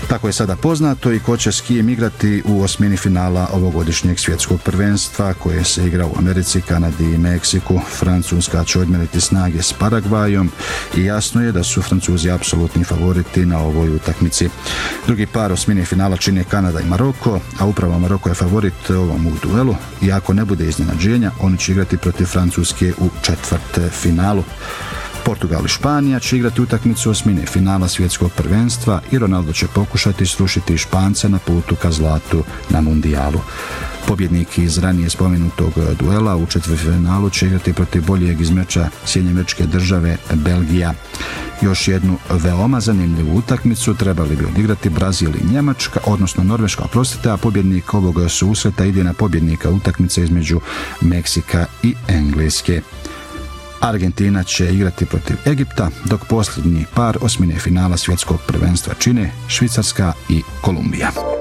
Tako je sada poznato i ko će s kim igrati u osmini finala ovogodišnjeg svjetskog prvenstva koje se igra u Americi, Kanadi i Meksiku. Francuska će odmjeriti snage s Paragvajom i jasno je da su Francuzi apsolutni favoriti na ovoj utakmici. Drugi par osmini finala čine Kanada i Maroko, a upravo Maroko je favorit ovom u duelu i ako ne bude iznenađenja, oni će igrati protiv Francuske u četvrt finalu. Portugal i Španija će igrati utakmicu osmine finala svjetskog prvenstva i Ronaldo će pokušati srušiti Špance na putu ka zlatu na mundijalu. Pobjednik iz ranije spomenutog duela u četvrtfinalu će igrati protiv boljeg iz meča Sjedinjene Američke Države Belgija. Još jednu veoma zanimljivu utakmicu trebali bi odigrati Brazil i Njemačka, odnosno Norveška, a pobjednik ovog susreta ide na pobjednika utakmice između Meksika i Engleske. Argentina će igrati protiv Egipta, dok posljednji par osmine finala svjetskog prvenstva čine Švicarska i Kolumbija.